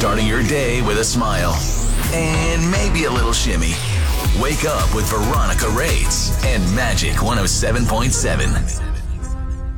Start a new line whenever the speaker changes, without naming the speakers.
starting your day with a smile and maybe a little shimmy. Wake up with Veronica Rades and Magic 107.7.